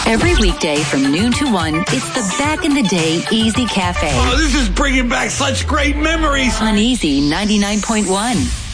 Every weekday from noon to 1, it's the Back in the Day Easy Cafe. Oh, this is bringing back such great memories. On Easy 99.1.